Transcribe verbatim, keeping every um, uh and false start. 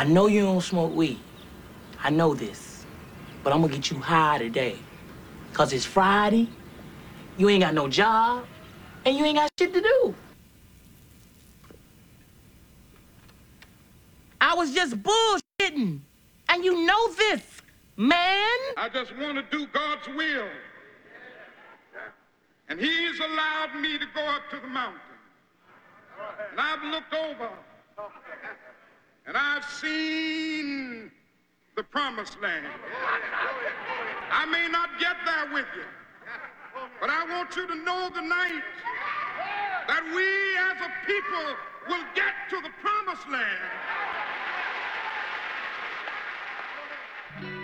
I know you don't smoke weed. I know this. But I'm gonna get you high today. Cause it's Friday, you ain't got no job, and you ain't got shit to do. I was just bullshitting. And you know this, man. I just want to do God's will. And he's allowed me to go up to the mountain. And I've looked over and I've seen the promised land. I may not get there with you, but I want you to know tonight that we as a people will get to the promised land.